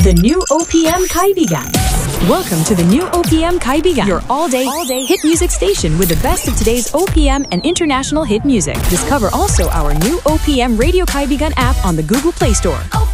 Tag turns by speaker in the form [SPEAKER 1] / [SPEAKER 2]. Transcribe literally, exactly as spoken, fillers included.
[SPEAKER 1] The new O P M Kaibigan. Welcome to the new O P M Kaibigan, your all-day, all-day hit music station with the best of today's O P M and international hit music. Discover also our new O P M Radio Kaibigan app on the Google Play Store.